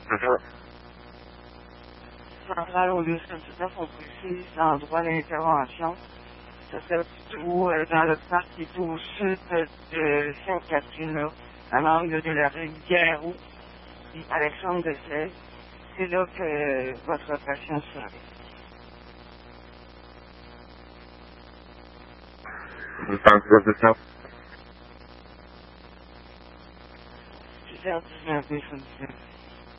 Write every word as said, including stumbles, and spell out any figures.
Mhm. Centrale au lieu soixante-dix-neuf, on précise l'endroit d'intervention. Ça serait plutôt euh, dans le parc qui est au sud de Sainte-Catherine, là, à l'angle de la rue Guerreau et Alexandre de Sèvres. C'est là que euh, votre patient serait. soixante-dix-neuf dix-neuf. six heures dix-neuf, deux cent dix-neuf.